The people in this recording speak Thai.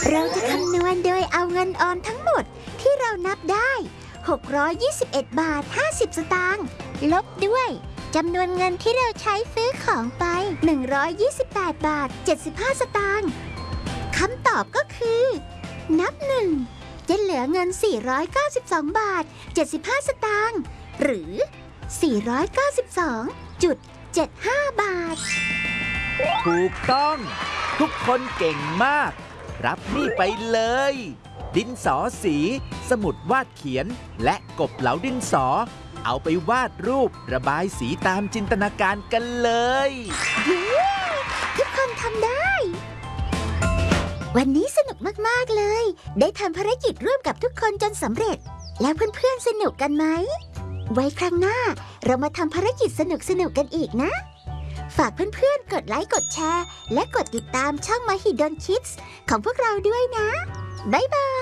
เราจะคำนวณโดยเอาเงินออมทั้งหมดที่เรานับได้621 บาท 50 สตางค์ลบด้วยจำนวนเงินที่เราใช้ซื้อของไป128 บาท 75 สตางค์คำตอบก็คือนับ1จะเหลือเงิน492 บาท 75 สตางค์หรือ492.75 บาทถูกต้องทุกคนเก่งมากรับนี่ไปเลยดินสอสีสมุดวาดเขียนและกบเหลาดินสอเอาไปวาดรูประบายสีตามจินตนาการกันเลยเย้ทุกคนทำได้วันนี้สนุกมากๆเลยได้ทำภารกิจร่วมกับทุกคนจนสำเร็จแล้วเพื่อนๆสนุกกันไหมไว้ครั้งหน้าเรามาทำภารกิจสนุกๆกันอีกนะฝากเพื่อนๆกดไลค์กดแชร์และกดติดตามช่อง Mahidol Kids ของพวกเราด้วยนะบ๊ายบาย